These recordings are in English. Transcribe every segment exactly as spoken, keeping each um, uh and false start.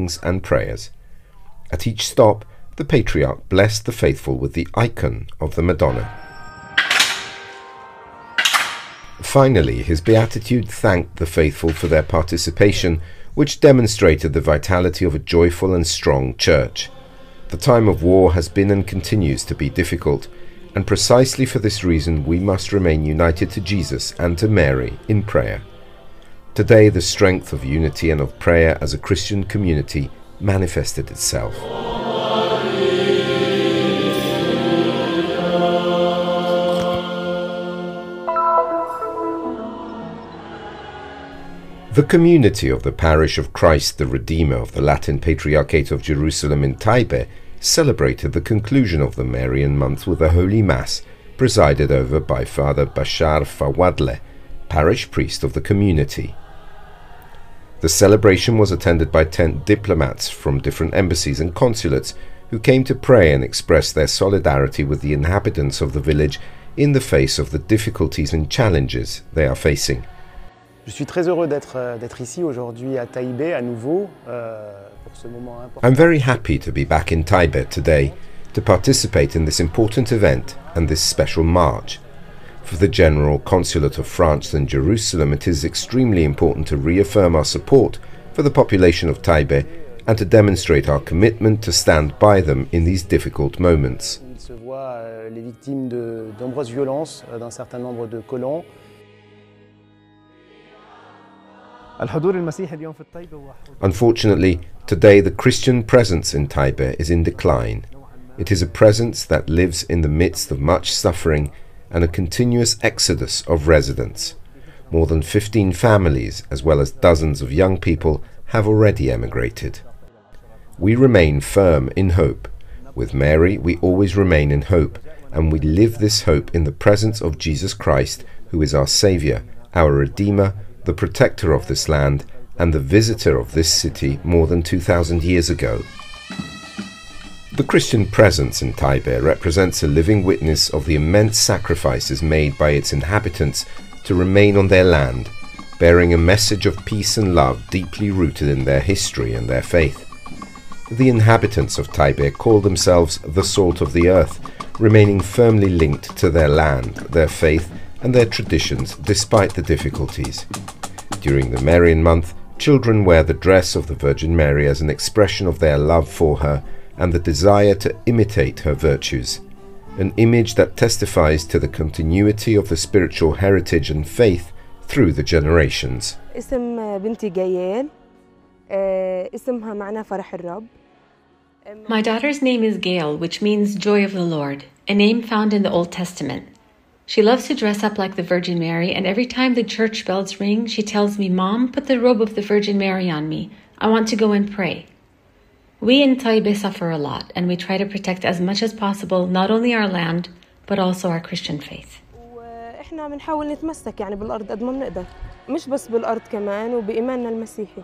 songs and prayers. At each stop, the Patriarch blessed the faithful with the icon of the Madonna. Finally, his beatitude thanked the faithful for their participation, which demonstrated the vitality of a joyful and strong church. The time of war has been and continues to be difficult, and precisely for this reason we must remain united to Jesus and to Mary in prayer. Today, the strength of unity and of prayer as a Christian community manifested itself. The community of the parish of Christ the Redeemer of the Latin Patriarchate of Jerusalem in Taibe celebrated the conclusion of the Marian month with a Holy Mass presided over by Father Bashar Fawadle, parish priest of the community. The celebration was attended by ten diplomats from different embassies and consulates who came to pray and express their solidarity with the inhabitants of the village in the face of the difficulties and challenges they are facing. Je suis très heureux d'être d'être ici aujourd'hui à Taïbe à nouveau euh, pour ce moment important. I'm very happy to be back in Taibe today to participate in this important event and this special march. For the General Consulate of France in Jerusalem, it is extremely important to reaffirm our support for the population of Taibe and to demonstrate our commitment to stand by them in these difficult moments. Il se voit euh, les victimes de nombreuses violences euh, d'un certain nombre de colons. Unfortunately, today the Christian presence in Taibe is in decline. It is a presence that lives in the midst of much suffering and a continuous exodus of residents. More than fifteen families, as well as dozens of young people, have already emigrated. We remain firm in hope. With Mary, we always remain in hope, and we live this hope in the presence of Jesus Christ, who is our Saviour, our Redeemer, the protector of this land, and the visitor of this city more than two thousand years ago. The Christian presence in Taibe represents a living witness of the immense sacrifices made by its inhabitants to remain on their land, bearing a message of peace and love deeply rooted in their history and their faith. The inhabitants of Taibe call themselves the salt of the earth, remaining firmly linked to their land, their faith, and their traditions despite the difficulties. During the Marian month, children wear the dress of the Virgin Mary as an expression of their love for her and the desire to imitate her virtues, an image that testifies to the continuity of the spiritual heritage and faith through the generations. My daughter's name is Gail, which means joy of the Lord, a name found in the Old Testament. She loves to dress up like the Virgin Mary, and every time the church bells ring, she tells me, "Mom, put the robe of the Virgin Mary on me. I want to go and pray." We in Taibe suffer a lot, and we try to protect as much as possible not only our land, but also our Christian faith. احنا بنحاول نتمسك يعني بالأرض قد ما بنقدر، مش بس بالأرض كمان وبإيماننا المسيحي.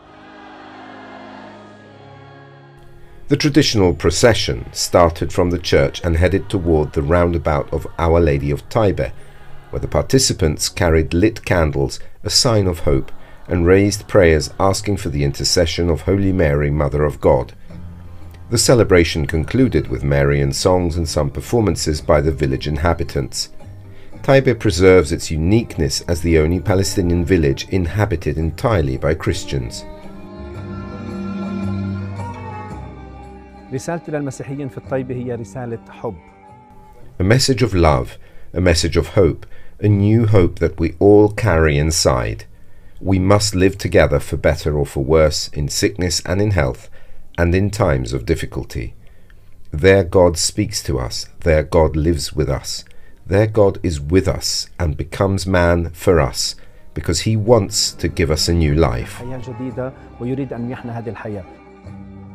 The traditional procession started from the church and headed toward the roundabout of Our Lady of Taibe, where the participants carried lit candles, a sign of hope, and raised prayers asking for the intercession of Holy Mary, Mother of God. The celebration concluded with Marian songs and some performances by the village inhabitants. Taibe preserves its uniqueness as the only Palestinian village inhabited entirely by Christians. رسالتي للمسيحيين في الطيبة هي رسالة حب. A message of love, a message of hope, a new hope that we all carry inside. We must live together for better or for worse, in sickness and in health, and in times of difficulty. Their God speaks to us, their God lives with us, their God is with us and becomes man for us, because he wants to give us a new life. حياة جديدة ويريد أن يحيي هذه الحياة.